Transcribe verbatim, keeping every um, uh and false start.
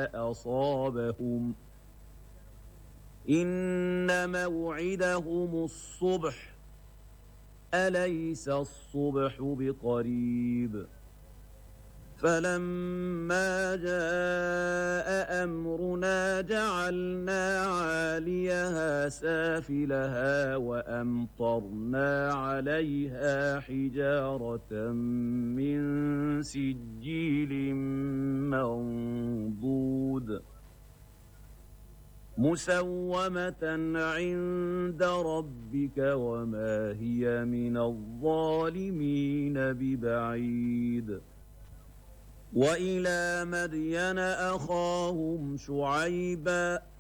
ما أصابهم إن موعدهم الصبح أليس الصبح بقريب فلما جاء أمرنا جعلنا عاليها سافلها وأمطرنا عليها حجارة من سجيل منضود مسومة عند ربك وما هي من الظالمين ببعيد وإلى مدين أخاهم شعيبا